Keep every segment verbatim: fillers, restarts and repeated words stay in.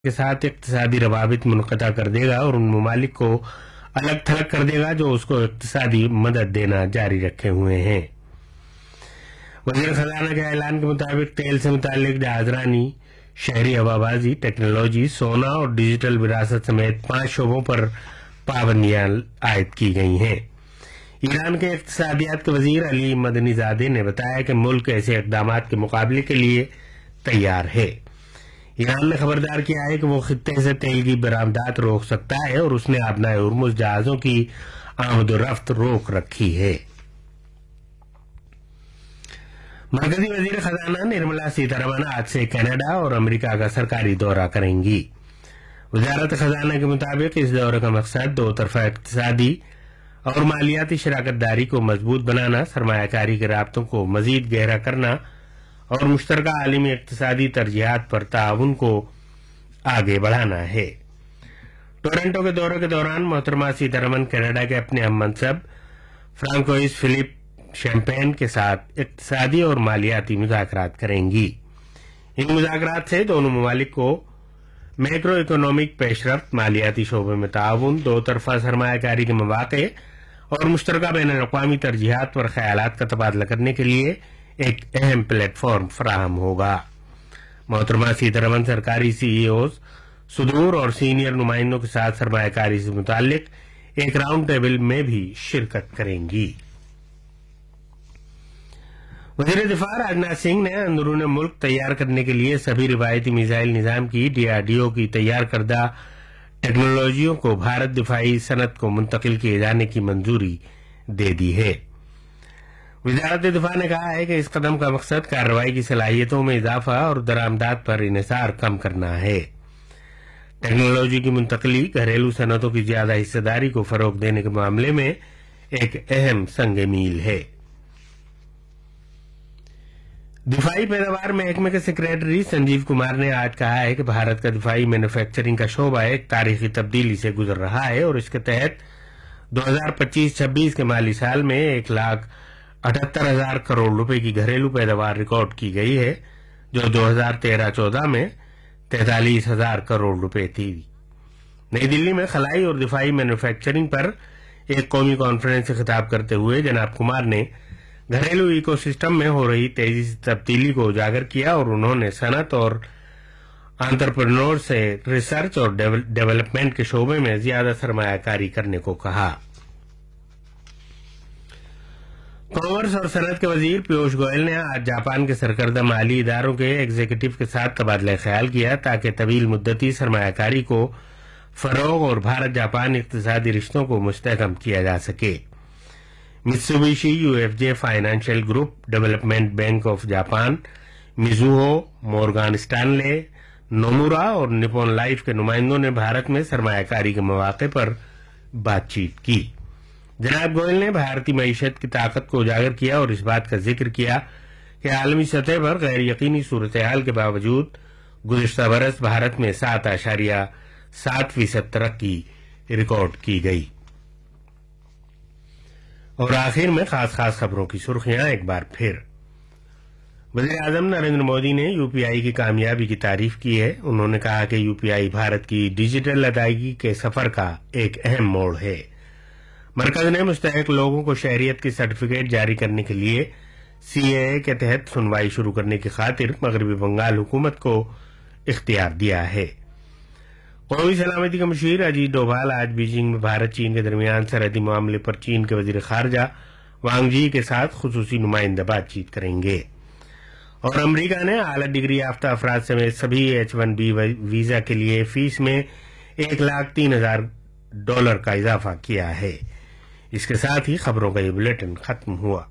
के साथ इक्तिसादी रवाबित मुनक़ता कर देगा और उन ममालिक को अलग थलग कर देगा जो उसको इक्तिसादी मदद देना जारी रखे हुए हैं। वज़ीर खजाना के ऐलान के मुताबिक तेल से मुतालिक जहाजरानी, शहरी हवाबाजी, टेक्नोलॉजी, सोना और डिजिटल विरासत समेत पांच शोबों पर पाबंदियां आयद की गई हैं। ईरान के इक्तिसादियात के वजीर अली मदनीजादे ने बताया कि मुल्क ऐसे इकदाम के मुकाबले के लिए तैयार है। ईरान ने खबरदार किया है कि वो खित्ते से तेल की बरामदात रोक सकता है और उसने आबनाए हुर्मुज़ जहाजों की आमद-ओ-रफ्त रोक रखी है। मरकजी वजीर खजाना निर्मला सीतारमण आज से कनाडा और अमेरिका का सरकारी दौरा करेंगी। वजारत खजाना के मुताबिक इस दौरे का मकसद दो तरफा इक्तिसादी और मालियाती शराकतदारी को मजबूत बनाना, सरमायाकारी के राब्तों को मजीद गहरा करना और मुश्तरका आलमी इक्तिसादी तरजीहात पर ताउन को आगे बढ़ाना है। टोरंटो के दौरे के दौरान मोहतरमा सीतारमण कनाडा के अपने हम मनसब फ्रांकोइस फिलिप शैम्पेन के साथ इक्तिसादी और मालियाती मुज़ाकरात करेंगी। इन मुज़ाकरात से दोनों ममालिक को मैक्रो इकोनॉमिक पेशरफ्त, मालियाती शोबे में ताउन, दो तरफा सरमायाकारी के मौक़े और मुश्तरका बैन अक़वामी तरजीहात पर ख्यालात का तबादला करने के लिए एक अहम प्लेटफॉर्म फराहम होगा। मोहतरमा सीतारमण सरकारी सीईओज, सुदूर और सीनियर नुमाइंदों के साथ सरमायाकारी से मुताल्लिक एक राउंड टेबल में भी शिरकत करेंगी। वज़ीर दिफा राजनाथ सिंह ने अंदरून मुल्क तैयार करने के लिए सभी रिवायती मिसाइल निजाम की डीआरडीओ की तैयार करदा टेक्नोलॉजियों को भारत दिफाई सनत को मुंतकिल किए जाने की मंजूरी दे दी है। वजारत दिफा ने कहा है कि इस कदम का मकसद कार्रवाई की सलाहियतों में इजाफा और दरामदात पर इन्हिसार कम करना है। टेक्नोलॉजी की मुंतकली घरेलू सनतों की ज्यादा हिस्सेदारी को फरोग देने के मामले में एक अहम संग मील है। दिफाई पैदावार महकमे के सेक्रेटरी संजीव कुमार ने आज कहा है कि भारत का दिफाई मैन्युफैक्चरिंग का शोबा एक तारीखी तब्दीली से गुजर रहा है और इसके तहत दो हजार पच्चीस छब्बीस के माली साल में एक लाख अठहत्तर हजार करोड़ रुपए की घरेलू पैदावार रिकॉर्ड की गई है, जो दो हजार तेरह चौदह में तैंतालीस हजार करोड़ रुपए थी। नई दिल्ली में खलाई और दिफाई मैन्युफैक्चरिंग पर एक कौमी कॉन्फ्रेंस से खिताब करते हुए जनाब कुमार ने घरेलू इकोसिस्टम में हो रही तेजी से तब्दीली को उजागर किया और उन्होंने सनत और एंटरप्रेन्योर से रिसर्च और डेवलपमेंट के शोबे में ज्यादा सरमायाकारी करने को कहा। कॉमर्स और सनत के वजीर पीयूष गोयल ने आज जापान के सरकर्दा माली इदारों के एग्जीक्यूटिव के साथ तबादला ख्याल किया ताकि तवील मुद्दती सरमायाकारी को फरोग और भारत जापान इक्तिसादी रिश्तों को मुस्तहकम किया जा सके। Mitsubishi UFJ financial group, development bank of Japan, Mizuho, मोर्गान Stanley, Nomura और निप्पॉन लाइफ के नुमाइंदों ने भारत में सरमायाकारी के मौके पर बातचीत की। जनाब गोयल ने भारतीय मईशत की ताकत को उजागर किया और इस बात का जिक्र किया कि आलमी सतह पर गैर यकीनी सूरत हाल के बावजूद गुज़िश्ता बरस भारत में सात आशारिया सात फीसद तरक्की रिकॉर्ड की गई। और आखिर में खास खास खबरों की सुर्खियां एक बार फिर। वज़ीर आज़म नरेंद्र मोदी ने यूपीआई की कामयाबी की तारीफ की है। उन्होंने कहा कि यूपीआई भारत की डिजिटल अदायगी के सफर का एक अहम मोड़ है। मरकज ने मुस्तहक लोगों को शहरियत की सर्टिफिकेट जारी करने के लिए सीएए के तहत सुनवाई शुरू करने की खातिर मगरबी बंगाल हुकूमत को इख्तियार दिया है। कौमी सलामती के मुशीर अजीत डोभाल आज बीजिंग में भारत चीन के दरमियान सरहदी मामले पर चीन के वजीर खारजा वांग यी के साथ खुसूसी नुमाइंदा बातचीत करेंगे। और अमरीका ने आला डिग्री याफ्ता अफराद समेत सभी एच वन बी वीजा के लिए फीस में एक लाख तीन हजार डॉलर का इजाफा किया है। इसके साथ ही खबरों का ये बुलेटिन खत्म हुआ।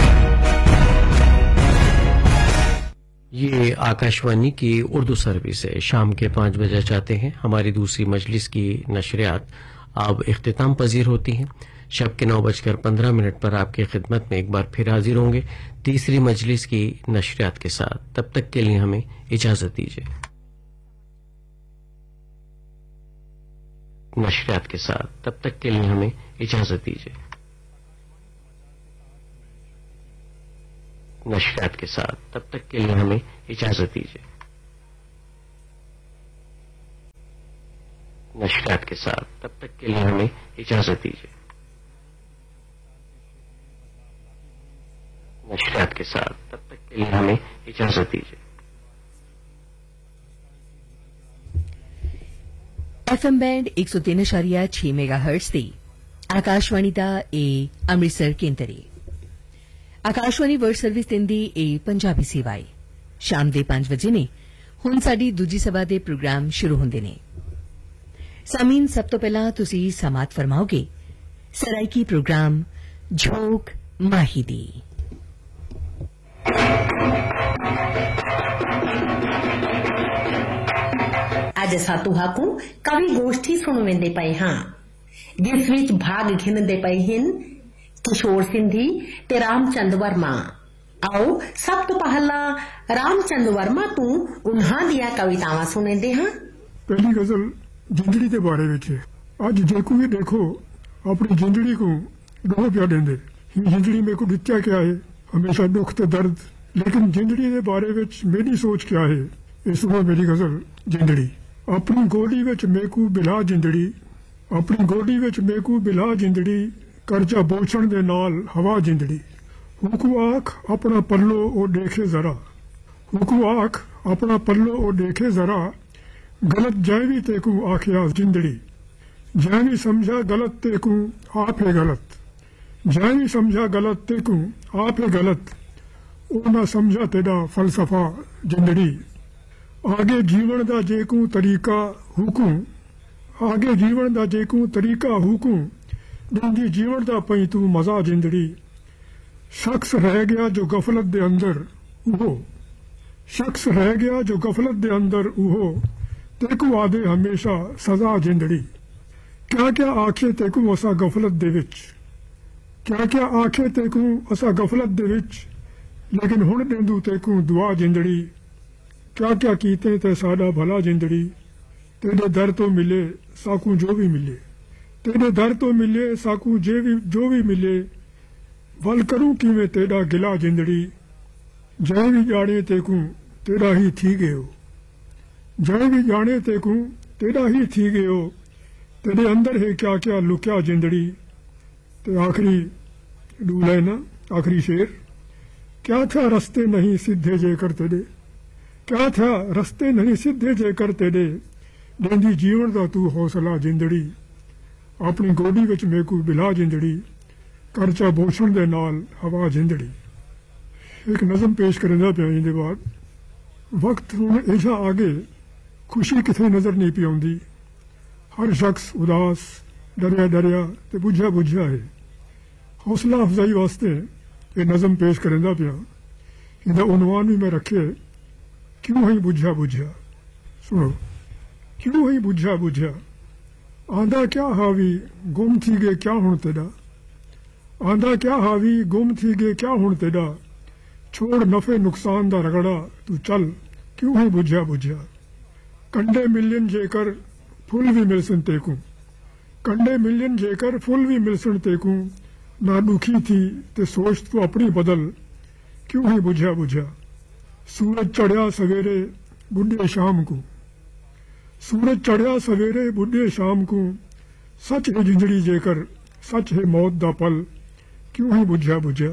ये आकाशवाणी की उर्दू सर्विस है। शाम के पांच बजे चाहते हैं हमारी दूसरी मजलिस की नशरियात अब इख्तिताम पजीर होती हैं। शब के नौ बजकर पंद्रह मिनट पर आपकी खिदमत में एक बार फिर हाजिर होंगे तीसरी मजलिस की नशरियात के साथ। तब तक के लिए हमें इजाजत दीजिए। नशरियात के साथ तब तक के लिए हमें इजाजत दीजिए। नशरियात के साथ तब तक के लिए हमें इजाजत दीजिए। नशरियात के साथ। तब तक के लिए हमें इजाजत दीजिए। नशरियात के साथ तब तक के लिए हमें इजाजत दीजिए। एफएम बैंड एक सौ तीन अशारिया छह मेगा हर्ट्ज दी आकाशवाणी दा ए अमृतसर केंद्र। आकाशवाणी वर्ल्ड सर्विस दिंदी ए पंजाबी सेवाएं शाम दे पांच बजे ने हुण साडी दूजी सभा दे प्रोग्राम शुरू हुंदे ने। सामीन सब तो पहला तुसी समात फरमाओगे सराइकी प्रोग्राम झोंक माही दी। ਅੱਜ ਸਾਤੂਹਾਕੂ ਕਵੀ ਗੋਸ਼ਟੀ ਸੁਣਵੇਂਦੇ ਪਏ ਹਾਂ ਜਿਸ ਵਿੱਚ ਭਾਗ ਘਿੰਦੇ ਪਏ ਹਨ ਕਿਸ਼ੋਰ ਸਿੰਧੀ ਤੇ ਰਾਮਚੰਦ ਵਰਮਾ। ਆਓ ਸਭ ਤੋਂ ਪਹਿਲਾਂ ਰਾਮਚੰਦ ਵਰਮਾ ਤੋਂ ਉਨ੍ਹਾਂ ਦੀਆਂ ਕਵਿਤਾਵਾਂ ਸੁਣਦੇ ਹਾਂ। ਪਹਿਲੀ ਗਜ਼ਲ ਜ਼ਿੰਦਗੀ ਦੇ ਬਾਰੇ ਵਿੱਚ ਹੈ। ਅੱਜ ਜੇ ਕੋਈ ਦੇਖੋ ਆਪਣੀ ਜ਼ਿੰਦਗੀ को डोह ਪਿਆ ਦਿੰਦੇ। ਜ਼ਿੰਦਗੀ ਮੇਰੇ ਕੋ ਦਿੱਤਾ ਕਿਆ ਹੈ ਹਮੇਸ਼ਾ ਦੁੱਖ ਤੇ ਦਰਦ ਲੇਕਿਨ ਜ਼ਿੰਦਗੀ ਦੇ ਬਾਰੇ ਵਿੱਚ ਮੇਰੀ ਸੋਚ ਕਿਆ ਹੈ ਇਸ ਨੂੰ ਮੇਰੀ ਗਜ਼ਲ ਜ਼ਿੰਦਗੀ। ਆਪਣੀ ਗੋਦੀ ਵਿੱਚ ਮੇਕੂ ਬਿਲਾ ਜ਼ਿੰਦੜੀ ਆਪਣੀ ਗੋਦੀ ਵਿੱਚ ਮੇਕੂ ਬਿਲਾ ਜ਼ਿੰਦੜੀ ਕਰਜ਼ਾ ਬੋਛਣ ਦੇ ਨਾਲ ਹਵਾ ਜ਼ਿੰਦੜੀ। ਹੁਕੂ ਆਖ ਆਪਣਾ ਪੱਲੋ ਉਹ ਦੇਖੇ ਜ਼ਰਾ ਹੁਕੂ ਆਖ ਆਪਣਾ ਪੱਲੋ ਉਹ ਦੇਖੇ ਜ਼ਰਾ ਗਲਤ ਜੈ ਵੀ ਤੇਕੂ ਆਖਿਆ ਜ਼ਿੰਦੜੀ ਜੈ ਵੀ ਸਮਝਾ ਗਲਤ ਤੇਕੂ ਆਪ ਹੈ ਗਲਤ ਜੈ ਵੀ ਸਮਝਾ ਗਲਤ ਤੇਕੂ ਆਪ ਹੈ ਗਲਤ ਉਹ ਨਾ ਸਮਝਾ ਤੇਰਾ ਫਲਸਫਾ ਜ਼ਿੰਦੜੀ। आगे जीवन दा जेकू तरीका हुकू आगे जीवन दा जेकू तरीका हुकू जिंदी जीवन दा पई तू मजा जिंदड़ी। शख्स रह गया जो गफलत दे अंदर उहो शख्स रह गया जो गफलत दे अंदर उहो तेकू आदे हमेशा सजा जिंदड़ी। क्या क्या आखे तेकू असा गफलत दे विच क्या क्या आखे तेकू असा गफलत दे विच लेकिन हुण देंदू तेकू दुआ जिंदड़ी। क्या क्या कीते ते साडा भला जिंदड़ी तेरे दर तो मिले साकू जो भी मिले तेरे दर तो मिले साकू जे भी जो भी मिले वल करूं किवें तेरा गिला जिंदड़ी। जय भी जाने तेकू तेरा ही थी गयो जय भी जाने तेकू तेरा ही थी गयो तेरे अंदर है क्या क्या लुक्या जिंदड़ी। ते आखिरी डूल है ना आखिरी शेर क्या था रस्ते नहीं सीधे जेकर तेरे क्या था रस्ते नहीं सीधे जेकर तेरे देंदी जीवन दा तू हौसला जिंदड़ी। अपनी गोदी विच मेकू बिला जिंदड़ी करचा बोछण दे नाल हवा जिंदड़ी। एक नज़म पेश करेंदा पिया इहदे बाद वक्त हुण ऐसा आगे खुशी किथे नजर नहीं पई आउंदी हर शख्स उदास डरिया डरिया ते बुझा बुझा है। हौसला अफजाई वास्ते ये नज़म पेश करेंदा पिया इहदा उनवान भी मैं रखे क्यों ही बुझा बुझा। सुनो क्यों ही बुझा बुझा आंदा क्या हावी गुम थी गए क्या हुण तेरा आंदा क्या हावी गुम थी गए क्या हुण तेरा छोड़ नफे नुकसान दा रगड़ा तू चल क्यों ही बुझा बुझा। कंडे मिलियन जेकर फुल भी मिलसन तेकू कंडे मिलियन जेकर फुल भी मिलसन तेकू ना दुखी थी ते सोच तू अपनी बदल क्यों ही बुझा बुझा। सूरज चढ़िया सवेरे बुढ़े शाम को सूरज चढ़िया सवेरे बुढ़े शाम को सच है जिंदड़ी जेकर सच है मौत दा पल क्यों ही बुझा बुझा।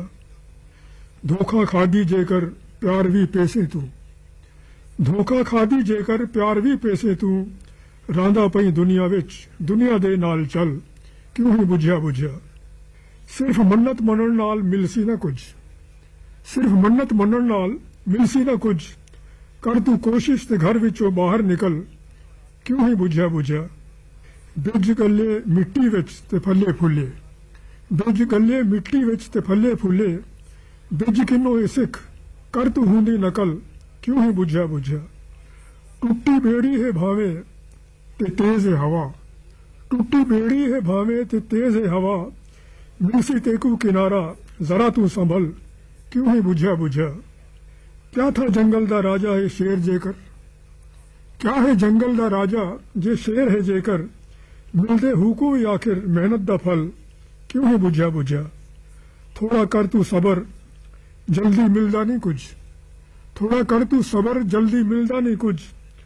धोखा खादी जेकर प्यार भी पैसे तू धोखा खादी जेकर प्यार भी पैसे तू रांदा पई दुनिया विच दुनिया दे नाल चल क्यों ही बुझा बुझा। सिर्फ मन्नत मनण नाल मिलसी ना कुछ सिर्फ मन्नत मनण नाल मिलसी ना कुछ कर तू कोशिश ते घर विचों बाहर निकल क्यों ही बुझा बुझा। बिज गले मिट्टी विच ते फले फुले बिज गले मिट्टी विच ते फले फुले बिज किनो ए सिख कर तू हुंदी नकल क्यों ही बुझा बुझा। टूटी बेड़ी है भावे ते तेज है हवा टूटी बेड़ी है भावे ते तेज है हवा मिलसी तेकू किनारा जरा तू संभल क्यों ही बुझा बुझा। क्या था जंगल दा राजा है शेर जेकर क्या है जंगल दा राजा जे शेर है जेकर मिलदे हुकू ही आखिर मेहनत दा फल क्यों ही बुझा बुझा। थोड़ा कर तू सबर जल्दी मिलदा नहीं कुछ थोड़ा कर तू सबर जल्दी मिलदा नहीं कुछ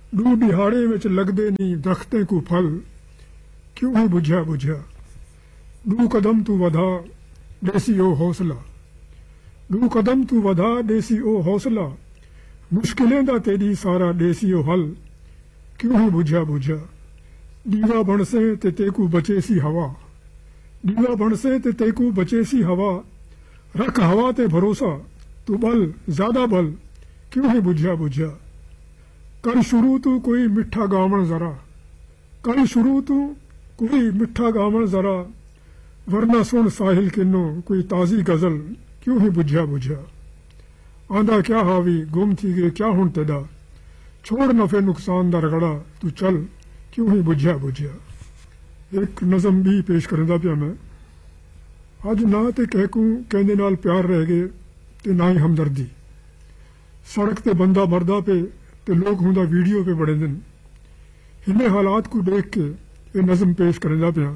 दू दिहाड़े विच लगदे नी दरख्ते को फल क्यों ही बुझा बुझा दू कदम तू वधा देसी ओ हौसला दू कदम तू वधा देसी ओ हौसला मुश्किलें दा तेरी सारा देसी ओ हल क्यों ही बुझा बुझा दीवा बनसे ते तेकू बचे सी हवा दीवा बनसे ते तेकू बचे सी हवा रख हवा ते भरोसा तू बल ज्यादा बल क्यों ही बुझा बुझा कर शुरू तू कोई मिठा गावण जरा कर शुरू तू कोई मिठा गावण जरा वरना सुन साहिल किन्नो कोई ताजी गजल क्यों ही बुझा बुझा आंदा क्या हावी गुम थी गए क्या हुण तेदा छोड़ नफे नुकसान दा रगड़ा तू चल क्यों ही बुझा बुझा एक नज़म भी पेश करदा पिया मैं अज ना ते कहकू कहंदे नाल प्यार रह गए ते ना ही हमदर्दी सड़क ते बंदा मरदा पे ते लोग हुंदा वीडियो पे बड़े दिन इन्हें हालात को देख के ये नज़म पेश करदा पिया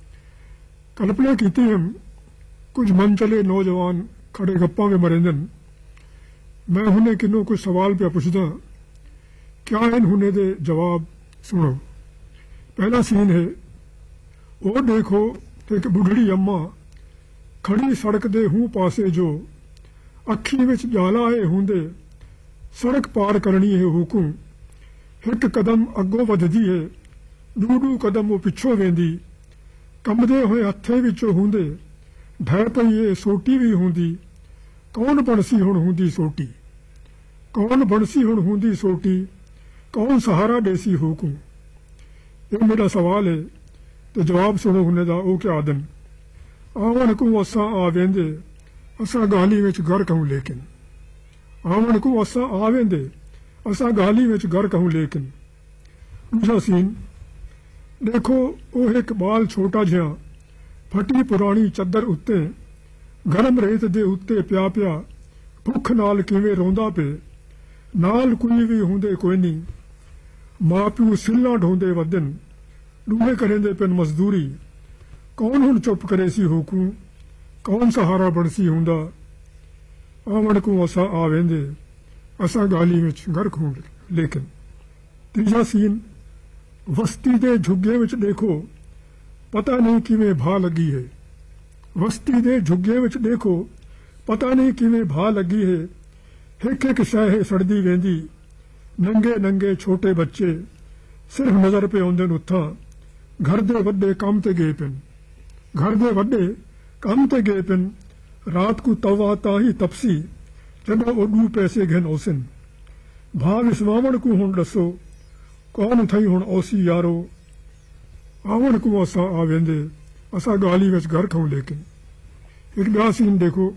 कल्पना कीती हम कुछ मन चले नौजवान खड़े गप्पा में मरे दिन मैं हुने किन्नो कुछ सवाल पे पुछदा क्या इन हुने दे जवाब सुनो पहला सीन है वो देखो एक बुढ़ड़ी अम्मा खड़ी सड़क दे हूं पासे जो अखी विच जाला है हुंदे सड़क पार करनी है हुकुम एक कदम अगों वधदी है दू दू कदम वो पिछों वेंदी कंबदे होए हथे विचों हुंदे ढह पई ये सोटी भी हुंदी कौन बनसी हुण हुंदी सोटी कौन बनसी हुण हुंदी सोटी कौन सहारा देसी हुकुम ये मेरा सवाल है तो जवाब सुनो हुने दा ओ क्या आदन आवन को असा आ वेंदे असा गाली विच घर कहूं लेकिन आवन को असा आ वेंदे असा गाली विच घर कहूं लेकिन दूसरा सीन देखो ओ एक बाल छोटा जिहा फटी पुरानी चद्दर उत्ते गरम रेत दे उत्ते प्या प्या भुख नाल किवें रोंदा पे नाल कोई भी हुंदे कोई नहीं मां प्यू सिल्ला ढोंदे वदन डूहे करेंदे पेन मजदूरी कौन हुण चुप करे सी हुकू कौन सहारा बनसी हुंदा आवण को असा आ वेंदे असा गाली विच घर खूं लेकिन तीजा सीन वस्ती दे झुग्गे विच देखो पता नहीं किवें भा लगी है वस्ती दे झुग्गे विच देखो पता नहीं किवें भा लगी है हिक हिक शह सड़दी वेंदी नंगे नंगे छोटे बच्चे सिर्फ नजर पे आउंदे न उत्थां घर दे वड्डे काम ते गए पिन घर दे वड्डे काम ते गए पिन रात को तवा ताही तपसी जॾहिं ओॾू पैसे घिन ओसिन भा विसवावण को हुण ॾसो कौन थई हुण ओसी यारो आवण को असां आ वेंदे असां गाली विच घर खाऊं लेकिन एक ॿिया सीन देखो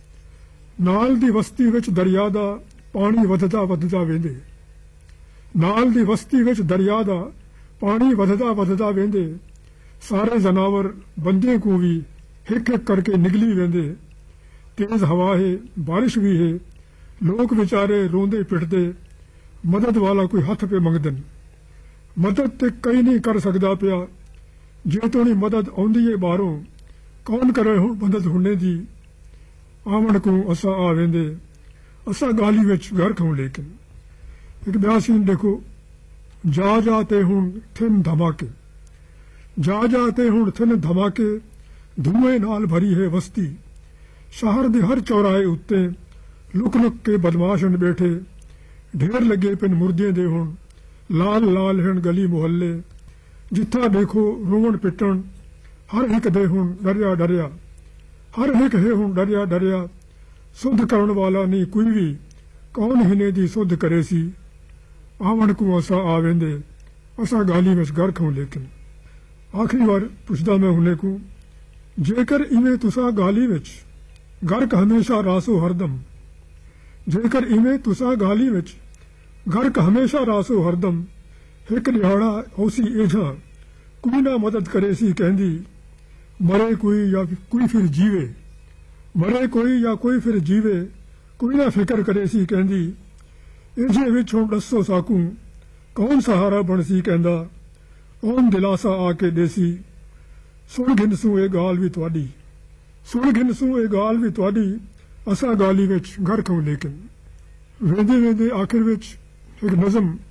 नाल दी वस्ती विच दरिया दा पानी वधदा वधदा वेंदे नाल दी वस्ती विच दरिया दा पानी वधदा वधदा वेंदे सारे जनावर बंदे को भी हिक हिक करके निगली वेंदे तेज हवा है बारिश भी है लोग बेचारे रोंदे पिटदे मदद वाला कोई हथ पे मंगदन मदद ते कई नहीं कर सकदा पिया जे तोनी मदद आउंदी है बाहरों कौन करे हुण मदद हुने दी आवण को असा आ वेंदे असा गाली विच घर खाऊं लेकिन एक ॿिया सीन देखो जा जाते हुण थिन धमाके जा जाते हुण थिन धमाके धुएं नाल भरी है वस्ती शहर दे हर चौराहे उत्ते लुक लुक के बदमाशन बैठे ढेर लगे पिन मुर्दे दे हुण लाल लाल हिण गली मोहल्ले जिथा देखो रोवण पिटण हर हिक दे हुण डरिया डरिया हर हिक है हुण डरिया डरिया सुध करण वाला नहीं कोई भी कौन हिने दी सुध करे सी आवण को असा आ वेंदे असा गाली विच घर खाऊं लेकिन आखिरी बार पुछदा मैं हुने को जेकर इवें तुसा गाली विच गर्क हमेशा रासो हरदम जेकर इवें तुसा गाली विच गर्क हमेशा रासो हरदम हिक दिहाड़ा ओसी एझा कोई ना मदद करे सी कहंदी मरे कोई या कोई फिर जीवे मरे कोई या कोई फिर जीवे कोई ना फिक्र करे सी कहंदी एझे विचों दसो साकू कौन सहारा बनसी कहंदा कौन दिलासा आके देसी सुन घिनसू ए गाल भी तुहाडी सुन घिनसू ए गाल भी तुहाडी असा गाली विच घर खाऊं लेकिन वेंदे वेंदे आखिर विच एक नज़म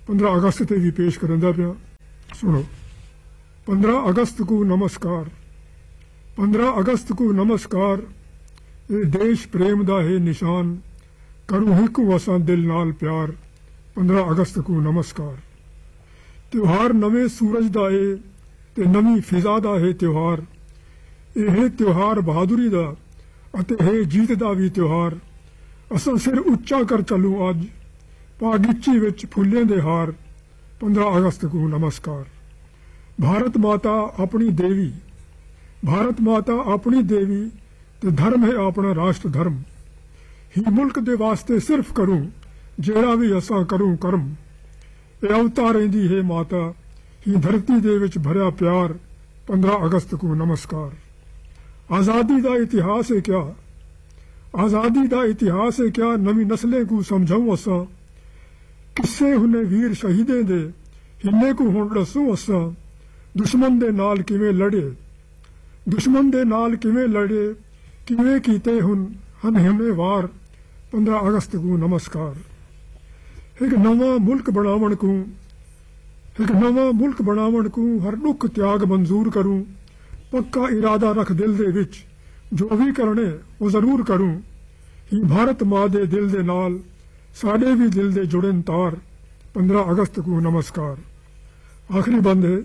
पंद्रह अगस्त ते भी पेश करंदा पिया। सुनो। पंद्रह अगस्त को नमस्कार, पंद्रह अगस्त को नमस्कार, ये देश प्रेम दा है निशान, करूं हिक वसा दिल नाल प्यार, पंद्रह अगस्त को नमस्कार। त्योहार नवे सूरज दा है ते नवी फिजा दा है त्योहार, यह त्योहार बहादुरी दा अते है जीत दा भी त्योहार। असां सिर उच्चा कर चलूं अज, बागीची विच फुल्लें दे हार, पंद्रह अगस्त को नमस्कार। भारत माता अपनी देवी, भारत माता अपनी देवी ते धर्म है अपना राष्ट्र धर्म, ही मुल्क दे वास्ते सिर्फ करूं जेड़ा भी असां करूं कर्म। ए अवतार रहिंदी है माता, ही धरती दे विच भरिया प्यार, पंद्रह अगस्त को नमस्कार। आजादी दा इतिहास है क्या, आजादी दा इतिहास है क्या, नवी नस्लें को समझाऊं असां, किस्से हुने वीर शहीदें दे हिन्ने को हुण दसूं असां। दुश्मन दे नाल किवें लड़े, दुश्मन दे नाल किवें लड़े, किवें कीते हुन हन हुने वार, पंद्रह अगस्त को नमस्कार। एक नवा मुल्क बनावण को, एक नवा मुल्क बनावण को हर दुख त्याग मंजूर करूं, पक्का इरादा रख दिल दे विच, जो भी करने वो जरूर करूं। ही भारत मां दे दिल दे नाल साडे भी दिल दे जुड़न तार, पंद्रह अगस्त को नमस्कार। आखिरी बंद है।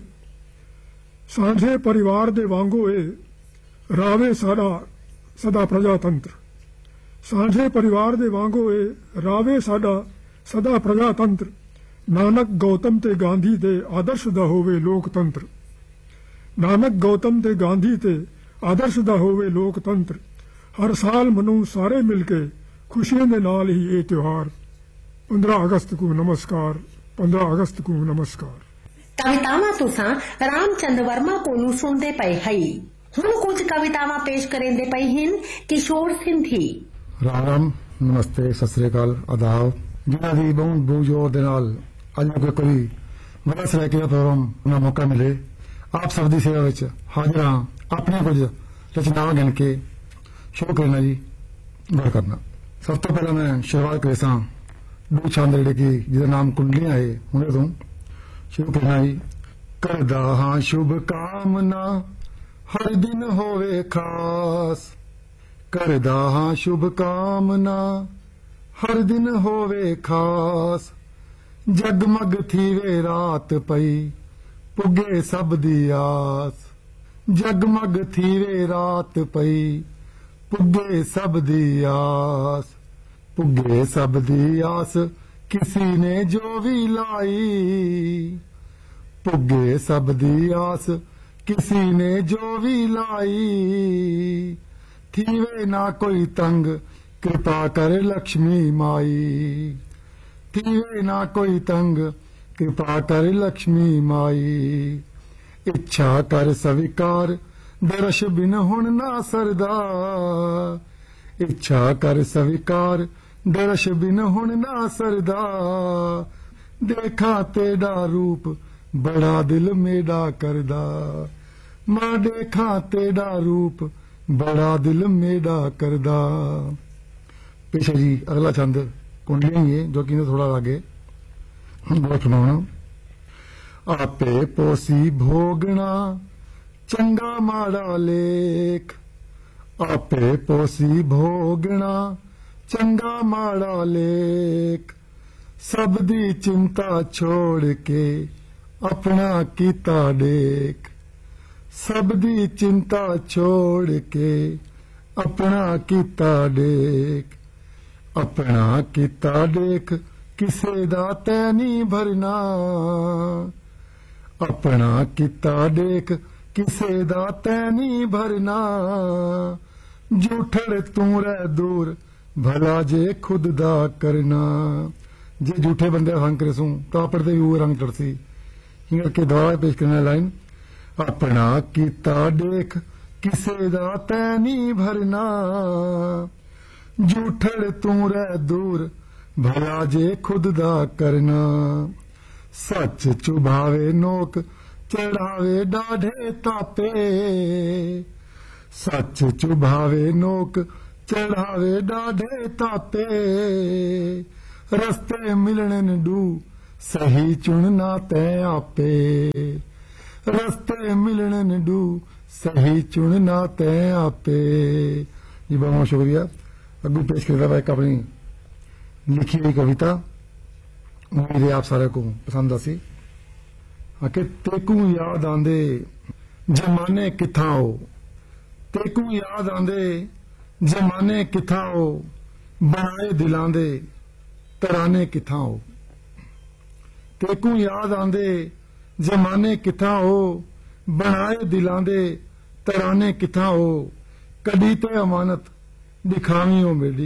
सांझे परिवार दे वांगो ए रावे साडा सदा प्रजातंत्र, सांझे परिवार दे वांगो ए रावे साडा सदा प्रजातंत्र, नानक गौतम ते गांधी दे आदर्श दा होवे लोकतंत्र, नानक गौतम ते गांधी ते आदर्श दा होवे लोकतंत्र। हर साल मनूं सारे मिलके खुशियों दे नाल ही ये त्योहार, पंद्रह अगस्त को नमस्कार, पंद्रह अगस्त को नमस्कार। कवितावां तुसां रामचंद्र वर्मा कोलू सुनदे पए हई। हुण कुछ कवितावां पेश करेंदे पए हिन किशोर सिंधी। राम राम, नमस्ते, सत श्री अकाल, आदाब। जिन्हां दी बहुत बहुत जोर दे नाल अज कोई कोई मदरस रह के प्रोग्राम ना मौका मिले, आप सब दी सेवा विच हाजिर हां। अपने कुछ रचनावां गिन के शुरू करना जी, गौर करना। सब तो पहला मैं शुरुआत करेसां दो छंद जेहड़े कि जिहदा नाम कुंडलियां है हुणे तो शुरू करना जी। करदा हां शुभ कामना हर दिन होवे खास, करदा हां शुभ कामना हर दिन होवे खास, जगमग थीवे रात पई पुगे सब दी आस, जगमग थीवे रात पई पुगे सब दी आस, पुगे सब दी आस किसी ने जो भी लाई, पुगे सब दी आस किसी ने जो भी लाई, थीवे ना कोई तंग कृपा कर लक्ष्मी माई, थीवे ना कोई तंग कृपा कर लक्ष्मी माई, इच्छा कर स्वीकार दर्श बिन हुण ना सरदा, इच्छा कर स्वीकार दर्श बिन हुण ना सरदा, देखा तेरा रूप बड़ा दिल मेरा करदा, मां देखा तेरा रूप बड़ा दिल मेरा करदा। पेश है जी अगला छंद कुंडलियां ही है, जो कि थोड़ा आगे बहुत सुनाना। आपे पोसी भोगना चंगा माड़ा लेख, आपे पोसी भोगना चंगा माड़ा लेख, सब दी चिंता छोड़ के अपना कीता देख, सब दी चिंता छोड़ के अपना कीता देख, अपना कीता देख किसे दा तै नहीं भरना, अपना कीता देख किसे दा तै नहीं भरना, झूठड़ तू रह दूर भला जे खुद दा करना, जे झूठे बंदे रंग करे सू तो पढ़ते भी वो रंग चढ़सी। हिंग के दोबारा पेश करना लाइन। अपना कीता देख किसे दा तै नहीं भरना, झूठड़ तू रह दूर भला जे खुद दा करना, सच चुभावे नोक चढ़ावे डाढ़े तापे, सच चुभावे नोक चढ़ावे डाढ़े तापे, रस्ते मिलने डू ਸਹੀ ਚੁਣਨਾ ਤੈਂ ਆਪੇ ਰਸਤੇ ਮਿਲਣ ਨਡੂ ਸਹੀ ਚੁਣਨਾ ਤੈਂ ਆਪੇ। ਜੀ ਬਹੁਤ ਬਹੁਤ ਸ਼ੁਕਰੀਆ। ਅੱਗੂ ਪੇਸ਼ ਕਰਦਾ ਵਾ ਇੱਕ ਆਪਣੀ ਲਿਖੀ ਹੋਈ ਕਵਿਤਾ, ਉਮੀਦ ਹੈ ਆਪ ਸਾਰਿਆਂ को पसंद आसी। कि तेकू याद आंदे जमाने किथा हो, तेकू याद आंदे जमाने किथा हो, बनाए दिलां दे तराने किथा हो। तेकू याद आंदे जमाने किथा हो, बनाए दिलां दे तराने किथा हो। कदी ते अमानत दिखावी हो मेरी,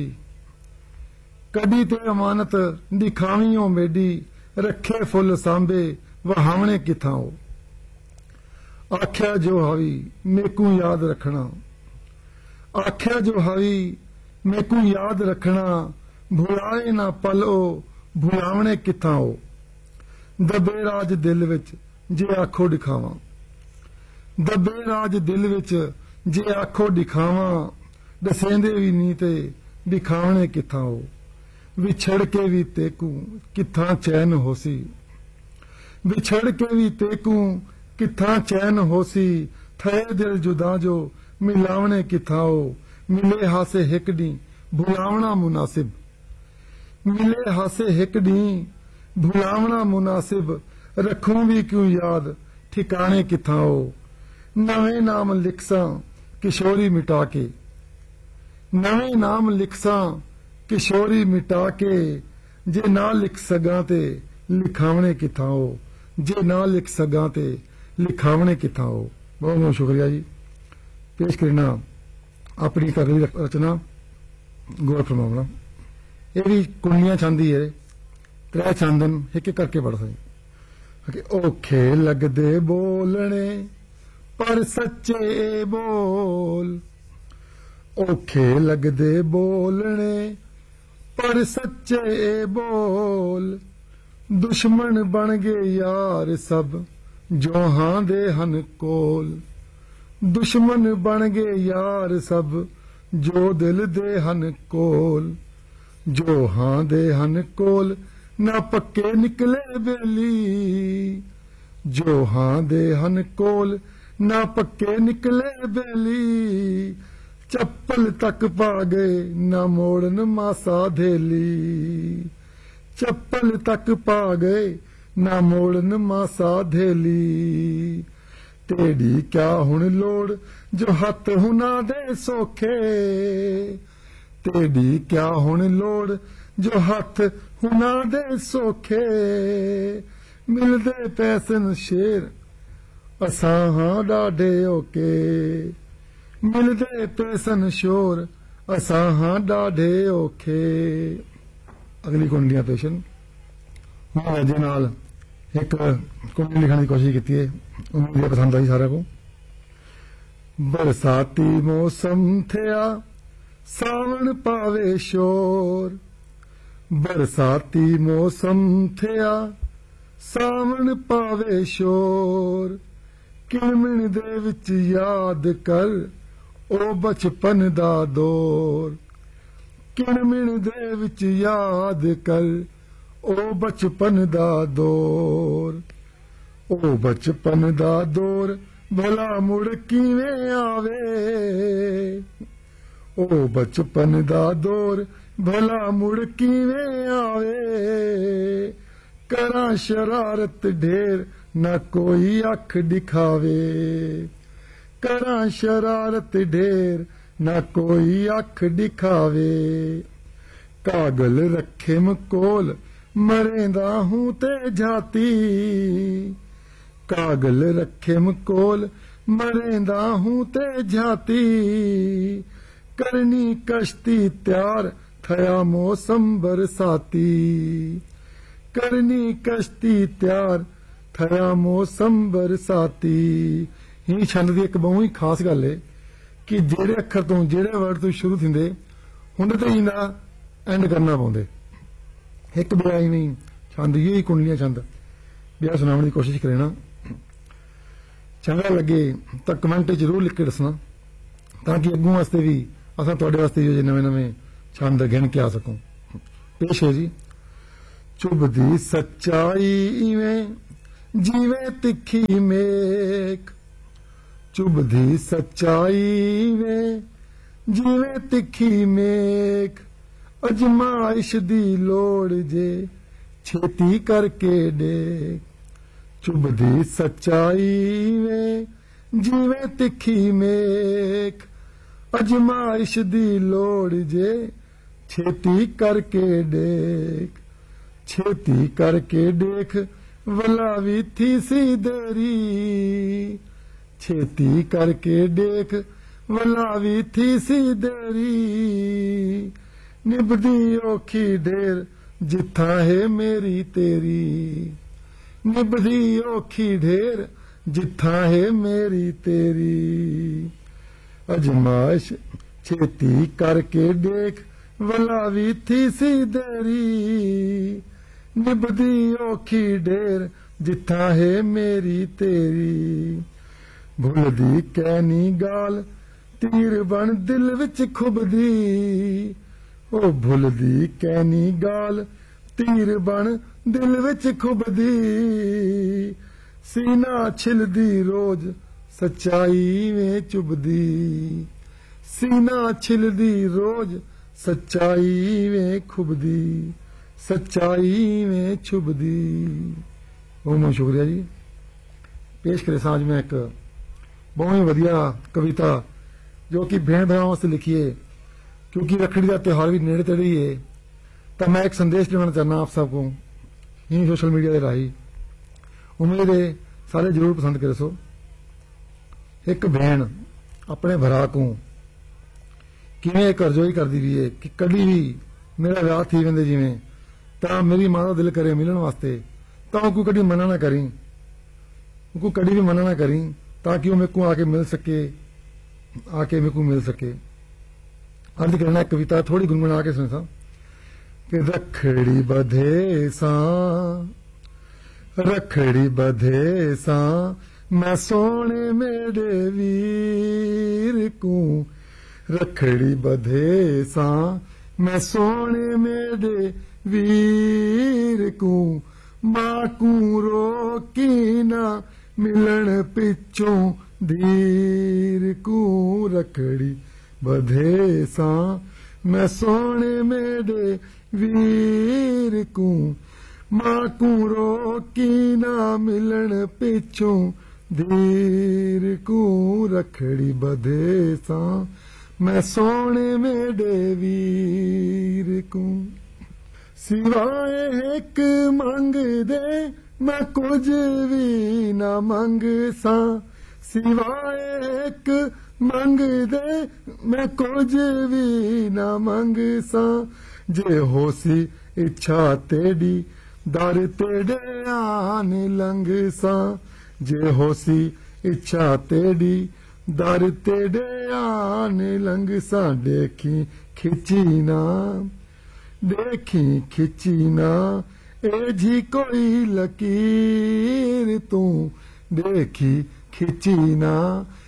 कदी ते अमानत दिखावी हो मेरी, रखे फुल सांबे वहावने किथा हो। आख्या जो हावी मेकू याद रखना, आख्या जो हावी मेकू याद रखना, भुलाए ना पल ओ भुलावने किथा हो। दबे राज दिल विच जे आखो दिखावा, दबे राज दिल विच जे आखो दिखावा, दसेंदे भी नी ते दिखावने किथा हो। विछड़ के भी तेकू किथा चैन होसी, विछड़ के भी तेकू किथा चैन होसी, थे दिल जुदा जो मिलावने किथा हो। मिले हासे हिक दी भुलावना मुनासिब, मिले हासे हिक दी भुलावना मुनासिब, रखूं भी क्यों याद ठिकाने किथा हो। नवे नाम लिखसा किशोरी मिटा के, नवे नाम लिखसा किशोरी मिटा के, जे ना लिख सगा ते लिखावने किथा हो, जे ना लिख सगा ते लिखावने किथा हो। बहुत बहुत शुक्रिया जी। पेश करना अपनी करली रचना गौर फरमावना। ये भी कुंडलियां छांदी है, त्रै चांदन एक एक करके पढ़ सके। औखे लगदे बोलने पर सच्चे बोल, औखे लगदे बोलने पर सच्चे बोल, दुश्मन बन गए यार सब जो हां दे हन कोल। दुश्मन बन गए यार सब जो दिल दे हन कोल, जो हां दे हन कोल ना पक्के निकले बेली, जो हां दे हन कोल ना पक्के निकले बेली। चप्पल तक पा गए ना मोड़न मासा धेली, चप्पल तक पा गए ना मोड़न मासा धेली। तेरी क्या हुण लोड़ जो हथ हुना दे सोखे, तेरी क्या हुण लोड़ जो हथ हुना दे सोखे। मिलदे पैसन शेर असां हां डाढे ओके, मिलदे पैसन शोर असां हां डाढे ओखे। अगली कुंडलियां पेशन हूँ अजे नाल एक कुंडली लिखने की कोशिश की है, उम्मीद है पसंद आई सारे को। बरसाती मौसम थिया सावन पावे शोर, बरसाती मौसम थिया सावन पावे शोर। किणमिण दे विच याद कर ओ बचपन दा दौर, किणमिण दे विच याद कर ओ बचपन दा दौर। ओ बचपन दा दौर भला मुड़ किवें आवे, ओ बचपन दा दौर भला मुड़ किवें आवे। करां शरारत ढेर ना कोई अख दिखावे, करां शरारत ढेर ना कोई अख दिखावे। कागल रखे मकोल मरेंदा हूं ते जाती, कागल रखे मकोल मरेंदा हूं ते जाती। करनी कश्ती त्यार थया मौसम बरसाती, करनी कश्ती त्यार थया मौसम बरसाती। ही छंद दी एक बहुत ही खास गल है कि जेड़े अखर तो जेड़े वर्ड तो शुरू थिंदे हुंदे ते इंदा एंड करना पौंदे। एक बिया ही नहीं छंद ये ही कुंडलियां छंद बिया सुनाने की कोशिश करना। चंगा लगे तो कमेंट जरूर लिख के दसना ताकि अगों वास्ते भी असां तुहाडे वास्ते जो नवे नवे छंद गिन के आ सकूं। पेश है जी ਚੁਭਦੀ ਸੱਚਾਈ ਇਵੇਂ ਜਿਵੇਂ ਤਿੱਖੀ ਮੇਖ, ਚੁਭਦੀ ਸੱਚਾਈ ਇਵੇਂ ਜਿਵੇਂ ਤਿੱਖੀ ਮੇਖ, ਅਜਮਾਇਸ਼ ਦੀ ਲੋੜ ਜੇ ਛੇਤੀ ਕਰਕੇ ਦੇਖ, ਚੁਭਦੀ ਸੱਚਾਈ ਵੇ ਜਿਵੇਂ ਤਿੱਖੀ ਮੇਖ, ਅਜਮਾਇਸ਼ ਦੀ ਲੋੜ ਜੇ ਛੇਤੀ ਕਰਕੇ ਦੇਖ, ਛੇਤੀ ਕਰਕੇ ਦੇਖ ਵਲਾ ਵੀ ਥੀ ਸੀ ਦੇਰੀ, ਛੇਤੀ ਕਰਕੇ ਦੇਖ ਵਲਾ ਵੀ ਥੀ ਸੀ ਦੇਰੀ, ਨਿਭਦੀ ਔਖੀ ਢੇਰ ਜਿੱਥਾਂ ਹੈ ਮੇਰੀ ਤੇਰੀ, ਨਿਭਦੀ ਔਖੀ ਢੇਰ ਜਿੱਥਾਂ ਹੈ ਮੇਰੀ ਤੇਰੀ, ਅਜਮਾਇਸ਼ ਛੇਤੀ ਕਰਕੇ ਦੇਖ ਵਲਾ ਵੀ ਥੀ ਸੀ ਦੇਰੀ, ਨਿਭਦੀ ਔਖੀ ਢੇਰ ਜਿੱਥਾਂ ਹੈ ਮੇਰੀ ਤੇਰੀ, ਭੁੱਲਦੀ ਕਹਿਨੀ ਗਾਲ ਤੀਰ ਬਣ ਦਿਲ ਵਿੱਚ ਖੁੱਭਦੀ, ਉਹ ਭੁੱਲਦੀ ਕਹਿਨੀ ਗਾਲ ਤੀਰ ਬਣ ਦਿਲ ਵਿੱਚ ਖੁੱਭਦੀ, ਸੀਨਾ ਛਿਲਦੀ ਰੋਜ਼ ਸੱਚਾਈ ਵੇਂ ਚੁਭਦੀ, ਸੀਨਾ ਛਿਲਦੀ ਰੋਜ਼ ਸੱਚਾਈ ਵੇਂ ਖੁੱਭਦੀ, ਸੱਚਾਈ ਵੇਂ ਛੁਭਦੀ। ਬਹੁਤ ਬਹੁਤ ਸ਼ੁਕਰੀਆ ਜੀ। ਪੇਸ਼ ਕਰੇ ਸਾਂਝ ਮੈਂ ਇੱਕ ਬਹੁਤ ਹੀ ਵਧੀਆ ਕਵਿਤਾ ਜੋ ਕਿ ਭੈਣ ਭਰਾਵਾਂ ਵਾਸਤੇ ਲਿਖੀ ਹੈ, क्योंकि रखड़ी का त्यौहार भी नेड़े तेड़े ही है, तो मैं एक संदेश देना चाहना आप सबको इन सोशल मीडिया के राही, उम्मीद है सारे जरूर पसंद करे सो। एक बहन अपने भरा को किवें करजोई करती भी है कि कभी भी मेरा विआह थी वेंदे जिवें तां मेरी मां दा दिल करे मिलण वास्ते, तां कोई कभी मना ना करी, कोई कभी भी मना ना करी ताकि वो मेरे को आके मिल सके, आके मेरे को मिल सके। अर्ज करना एक कविता थोड़ी गुनगुना के सुन सा कि रखड़ी बधे सा, रखड़ी बधे सा मैं सोने मेरे वीर को, रखड़ी बधे सा मैं सोने मेरे वीर को, मां को रोकी ना मिलन पिछों धीर को, रखड़ी बधे सा मैं सोने मेरे वीर को, मां को रोकी ना मिलन पिछों धीर को, रखड़ी बधे सा मैं सोने मेरे वीर को, सिवाए एक मंग दे मैं कुछ भी ना मंग सा, सिवाए एक मंग दे मैं कुछ भी ना मंग सा, जे होसी इच्छा तेरी दर तेरे आन लंग सा, जे होसी इच्छा तेरी दर तेरे आन लंग सा, देखी खिची ना देखी खिची ना ए जी कोई लकीर तू, देखी खिची ना